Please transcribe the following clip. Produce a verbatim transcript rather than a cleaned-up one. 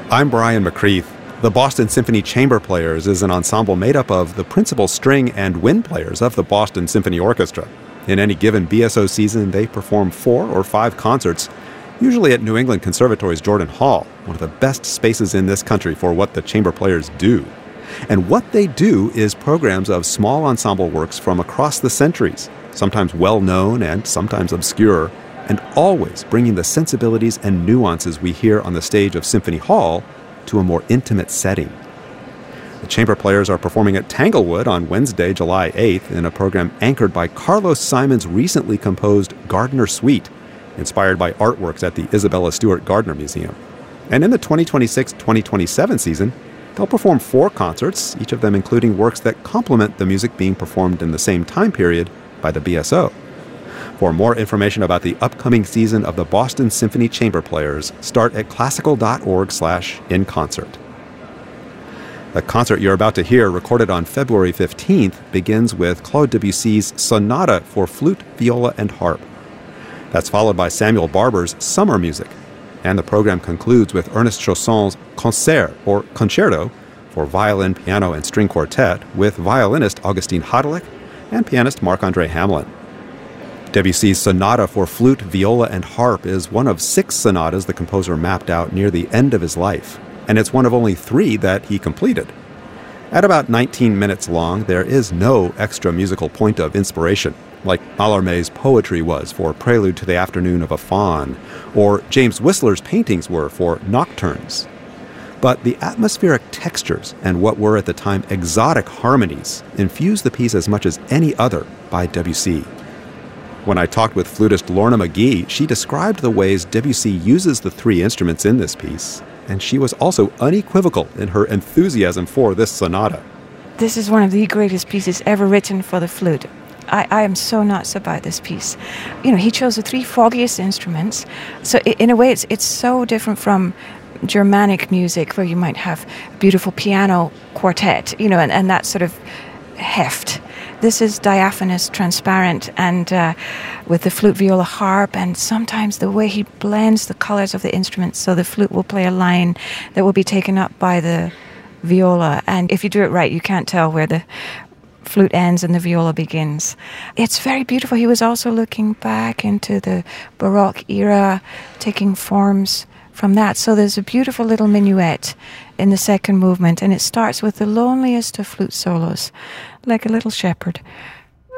I'm Brian McCreath. The Boston Symphony Chamber Players is an ensemble made up of the principal string and wind players of the Boston Symphony Orchestra. In any given B S O season, they perform four or five concerts, usually at New England Conservatory's Jordan Hall, one of the best spaces in this country for what the chamber players do. And what they do is programs of small ensemble works from across the centuries, sometimes well-known and sometimes obscure, and always bringing the sensibilities and nuances we hear on the stage of Symphony Hall to a more intimate setting. The chamber players are performing at Tanglewood on Wednesday, July eighth, in a program anchored by Carlos Simon's recently composed Gardner Suite, inspired by artworks at the Isabella Stewart Gardner Museum. And in the twenty twenty-six twenty twenty-seven season, they'll perform four concerts, each of them including works that complement the music being performed in the same time period by the B S O. For more information about the upcoming season of the Boston Symphony Chamber Players, start at classical.org slash in concert. The concert you're about to hear, recorded on February fifteenth, begins with Claude Debussy's Sonata for Flute, Viola, and Harp. That's followed by Samuel Barber's Summer Music. And the program concludes with Ernest Chausson's Concert, or Concerto, for violin, piano, and string quartet, with violinist Augustine Hadelic and pianist Marc-André Hamelin. Debussy's Sonata for Flute, Viola, and Harp is one of six sonatas the composer mapped out near the end of his life, and it's one of only three that he completed. At about nineteen minutes long, there is no extra musical point of inspiration, like Mallarmé's poetry was for Prelude to the Afternoon of a Faun, or James Whistler's paintings were for Nocturnes. But the atmospheric textures and what were at the time exotic harmonies infuse the piece as much as any other by Debussy. When I talked with flutist Lorna McGee, she described the ways Debussy uses the three instruments in this piece, and she was also unequivocal in her enthusiasm for this sonata. This is one of the greatest pieces ever written for the flute. I, I am so nuts about this piece. You know, he chose the three foggiest instruments, so in a way it's it's so different from Germanic music, where you might have beautiful piano quartet, you know, and, and that sort of heft. This is diaphanous, transparent, and uh, with the flute, viola, harp, and sometimes the way he blends the colors of the instruments, so the flute will play a line that will be taken up by the viola, and if you do it right, you can't tell where the flute ends and the viola begins. It's very beautiful. He was also looking back into the Baroque era, taking forms from that. So there's a beautiful little minuet in the second movement, and it starts with the loneliest of flute solos, like a little shepherd.